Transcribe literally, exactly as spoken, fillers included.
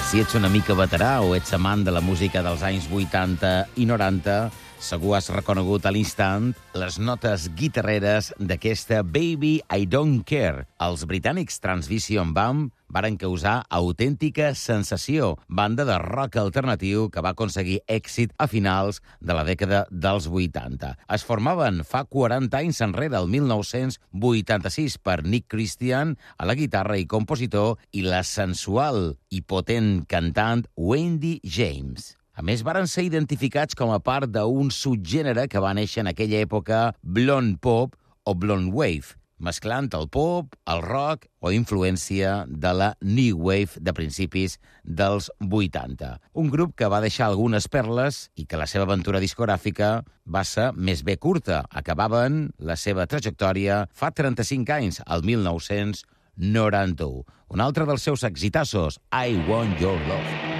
Si ets una mica veterà o ets amant de la música dels anys vuitanta i noranta, segur has reconegut a l'instant les notes guitarreres d'aquesta Baby I Don't Care. Els britànics Transvision Band varen causar autèntica sensació, banda de rock alternatiu que va aconseguir èxit a finals de la dècada dels vuitanta. Es formaven fa quaranta anys enrere, el mil nou-cents vuitanta-sis, per Nick Christian a la guitarra i compositor i la sensual i potent cantant Wendy James. A més, varen ser identificats com a part d'un subgènere que va néixer en aquella època, blonde pop o blonde wave, mesclant el pop, el rock o influència de la new wave de principis dels vuitanta. Un grup que va deixar algunes perles i que la seva aventura discogràfica va ser més bé curta. Acabaven la seva trajectòria fa trenta-cinc anys, el mil nou-cents noranta-u. Un altre dels seus exitassos, I Want Your Love.